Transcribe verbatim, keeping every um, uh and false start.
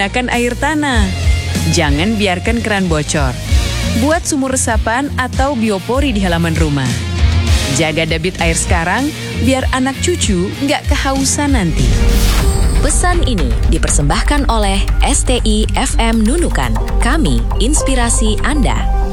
Gunakan air tanah. Jangan biarkan keran bocor. Buat sumur resapan atau biopori di halaman rumah. Jaga debit air sekarang, biar anak cucu nggak kehausan nanti. Pesan ini dipersembahkan oleh S T I F M Nunukan. Kami, inspirasi Anda.